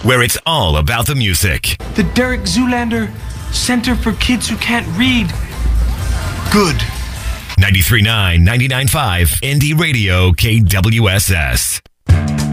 where it's all about the music. The Derek Zoolander Center for Kids Who Can't Read. Good. 93.9, 99.5, Indie Radio, KWSS.